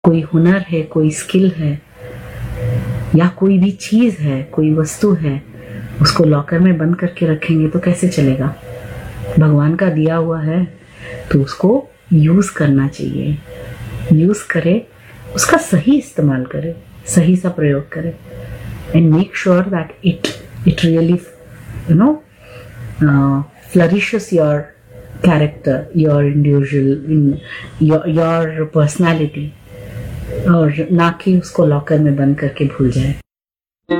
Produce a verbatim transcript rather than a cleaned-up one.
कोई हुनर है, कोई स्किल है, या कोई भी चीज है, कोई वस्तु है, उसको लॉकर में बंद करके रखेंगे तो कैसे चलेगा? भगवान का दिया हुआ है तो उसको यूज करना चाहिए। यूज करे, उसका सही इस्तेमाल करे, सही सा प्रयोग करे, and make sure that it it really you know flourishes your character, your individual, in your your personality, और ना कि उसको लॉकर में बंद करके भूल जाए।